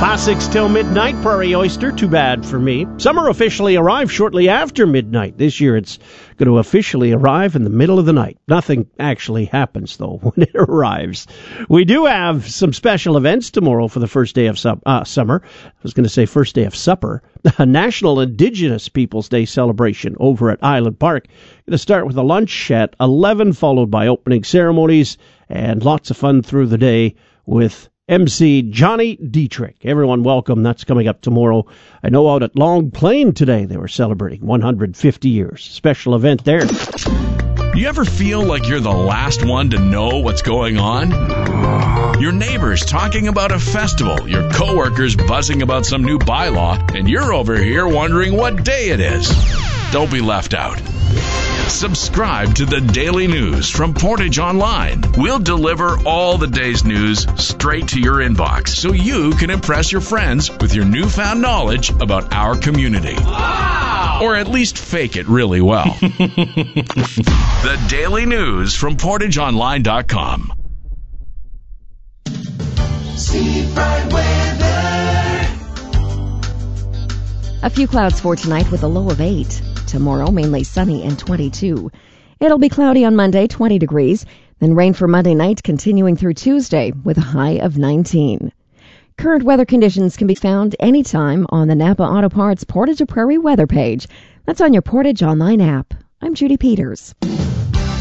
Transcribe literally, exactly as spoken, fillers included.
Classics till midnight, Prairie Oyster, too bad for me. Summer officially arrived shortly after midnight. This year it's going to officially arrive in the middle of the night. Nothing actually happens, though, when it arrives. We do have some special events tomorrow for the first day of su- uh, summer. I was going to say first day of supper. A National Indigenous Peoples Day celebration over at Island Park. Going to start with a lunch at eleven, followed by opening ceremonies and lots of fun through the day with M C Johnny Dietrich. Everyone welcome. That's coming up tomorrow. I know out at Long Plain today they were celebrating one hundred fifty years. Special event there. You ever feel like you're the last one to know what's going on? Your neighbors talking about a festival, your coworkers buzzing about some new bylaw, and you're over here wondering what day it is. Don't be left out. Subscribe to the Daily News from Portage Online. We'll deliver all the day's news straight to your inbox so you can impress your friends with your newfound knowledge about our community. Wow! Or at least fake it really well. The Daily News from portage online dot com. Steve Bright weather. A few clouds for tonight with a low of eight. Tomorrow, mainly sunny and twenty-two. It'll be cloudy on Monday, twenty degrees. Then rain for Monday night, continuing through Tuesday with a high of nineteen. Current weather conditions can be found anytime on the Napa Auto Parts Portage to Prairie weather page. That's on your Portage Online app. I'm Judy Peters.